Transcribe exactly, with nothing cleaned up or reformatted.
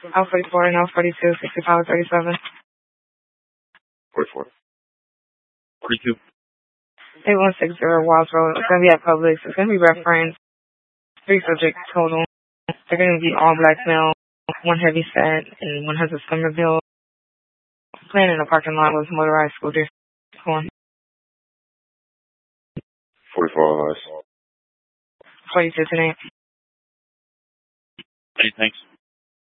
L forty-four and L forty-two, sixty-five thirty-seven. forty-four. forty-two. eight one six zero Walls Road. It's going to be at Publix. It's going to be referenced. Three subjects total. They're going to be all black male, one heavy set, and one has a summer bill. Playing in the parking lot with motorized scooters. Cool. forty-four hours. forty-two today. Hey, thanks.